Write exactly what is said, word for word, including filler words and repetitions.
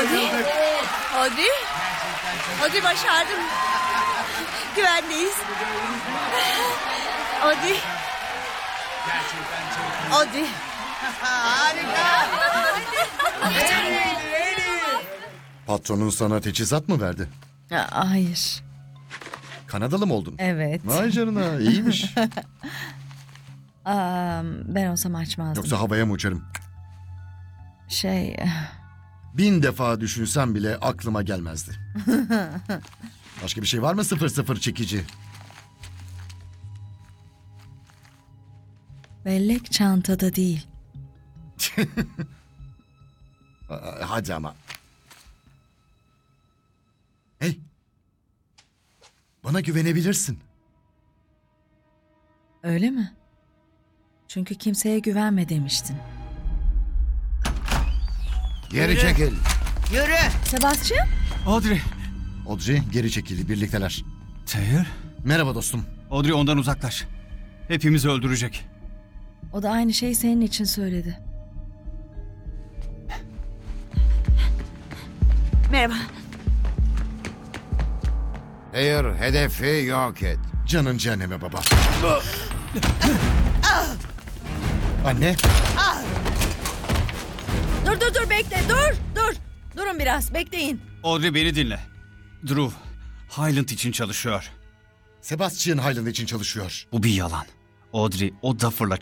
Audrey. Audrey. Audrey başardım. Güvendeyiz. Audrey. Audrey. Harika. Patronun sana teçhizat mı verdi? Aa, hayır. Kanadalı mı oldun? Evet. Vay canına, iyiymiş. Aa, ben olsam açmazdım. Yoksa havaya mı uçarım? Şey... Bin defa düşünsem bile aklıma gelmezdi. Başka bir şey var mı sıfır sıfır çekici? Bellek çantada değil. Aa, hadi ama. Hey. Bana güvenebilirsin. Öyle mi? Çünkü kimseye güvenme demiştin. Geri çekil. Yürü. Sebastian? Audrey. Audrey geri çekildi, birlikteler. Taylor. Merhaba dostum. Audrey ondan uzaklaş. Hepimizi öldürecek. O da aynı şeyi senin için söyledi. Merhaba. Hayır, hedefi yok et. Canın cehenneme baba. Anne. Dur dur dur bekle dur dur. Durun biraz bekleyin. Audrey beni dinle. Drew, Highland için çalışıyor. Sebastian Highland için çalışıyor. Bu bir yalan. Audrey o Duffer'la